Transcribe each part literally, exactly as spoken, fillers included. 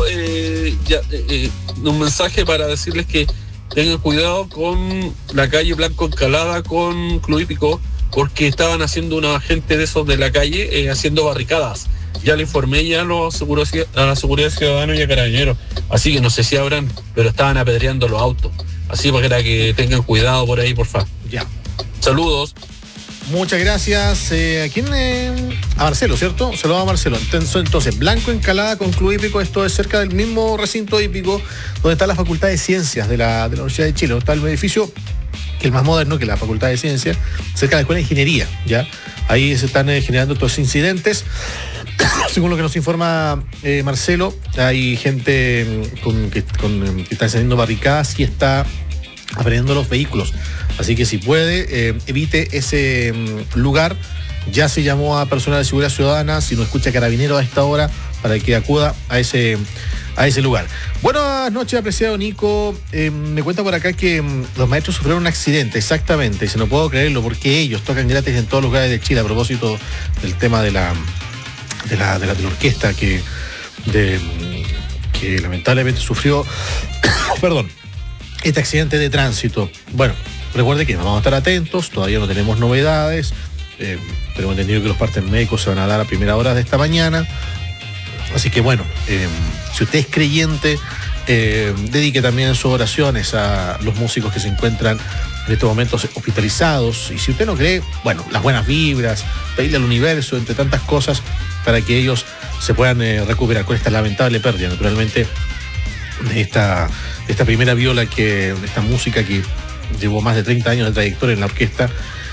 eh, ya, eh, un mensaje para decirles que tengan cuidado con la calle Blanco Encalada con Club Hípico, porque estaban haciendo una gente de esos de la calle eh, haciendo barricadas. Ya le informé ya a, los seguros, a la seguridad ciudadana y a Carabineros, así que no sé si habrán, pero estaban apedreando los autos. Así para que tengan cuidado por ahí, por favor. Ya. Saludos. Muchas gracias. Eh, ¿A quién? Eh? A Marcelo, ¿cierto? Saludos a Marcelo. Entonces, entonces, Blanco Encalada con Club Hípico, esto es cerca del mismo recinto hípico donde está la Facultad de Ciencias de la, de la Universidad de Chile, donde está el edificio que es más moderno que la Facultad de Ciencias, cerca de la Escuela de Ingeniería, ¿ya? Ahí se están eh, generando estos incidentes. Según lo que nos informa eh, Marcelo, hay gente con, que, con, que está encendiendo barricadas y está aprendiendo los vehículos. Así que si puede, eh, evite ese mm, lugar. Ya se llamó a personal de seguridad ciudadana, si no escucha Carabineros a esta hora, para que acuda a ese, a ese lugar. Buenas noches, apreciado Nico. Eh, me cuenta por acá que mm, los maestros sufrieron un accidente, exactamente, y si no puedo creerlo, porque ellos tocan gratis en todos los lugares de Chile, a propósito del tema de la, de la, de la, de la orquesta que, de, que lamentablemente sufrió, perdón, este accidente de tránsito. Bueno, recuerde que vamos a estar atentos, todavía no tenemos novedades, eh, pero hemos entendido que los partes médicos se van a dar a primera hora de esta mañana. Así que bueno, eh, si usted es creyente, eh, dedique también sus oraciones a los músicos que se encuentran en estos momentos hospitalizados. Y si usted no cree, bueno, las buenas vibras, pedirle al universo, entre tantas cosas, para que ellos se puedan eh, recuperar con esta lamentable pérdida, naturalmente, de esta, de esta primera viola, que, de esta música que llevó más de treinta años de trayectoria en la orquesta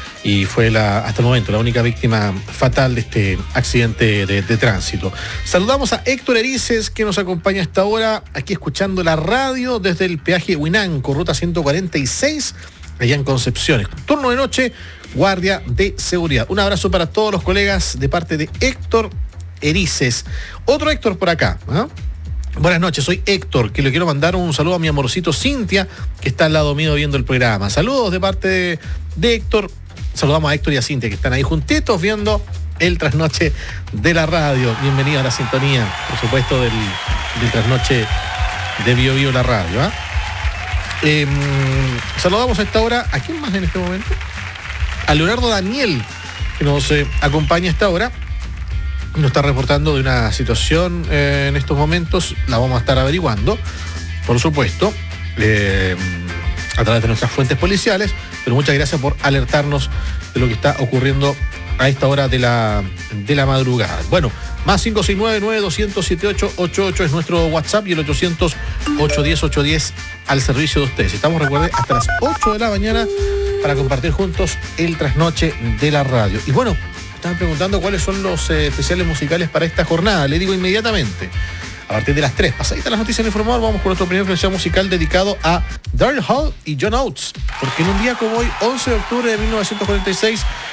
y fue la, hasta el momento la única víctima fatal de este accidente de, de tránsito. Saludamos a Héctor Erices, que nos acompaña hasta ahora aquí escuchando la radio desde el peaje Huinanco, ruta ciento cuarenta y seis, allá en Concepción. Turno de noche, guardia de seguridad. Un abrazo para todos los colegas de parte de Héctor Erices. Otro Héctor por acá, ¿eh? Buenas noches, soy Héctor, que le quiero mandar un saludo a mi amorcito Cintia, que está al lado mío viendo el programa. Saludos de parte de, de Héctor. Saludamos a Héctor y a Cintia, que están ahí juntitos viendo el trasnoche de la radio. Bienvenido a la sintonía, por supuesto, del, del trasnoche de Bio Bio la radio. ¿eh? Eh, saludamos a esta hora, ¿a quién más en este momento? A Leonardo Daniel, que nos eh, acompaña a esta hora. Nos está reportando de una situación eh, en estos momentos, la vamos a estar averiguando, por supuesto, eh, a través de nuestras fuentes policiales, pero muchas gracias por alertarnos de lo que está ocurriendo a esta hora de la, de la madrugada. Bueno, más cinco seis nueve, nueve dos cero siete ocho ocho ocho es nuestro WhatsApp y el ochocientos, ochocientos diez, ochocientos diez al servicio de ustedes. Estamos, recuerden, hasta las ocho de la mañana para compartir juntos el trasnoche de la radio. Y bueno, estaban preguntando cuáles son los eh, especiales musicales para esta jornada. Le digo inmediatamente, a partir de las tres, pasaditas las noticias informadas, vamos con nuestro primer especial musical dedicado a Daryl Hall y John Oates, porque en un día como hoy, once de octubre de mil novecientos cuarenta y seis,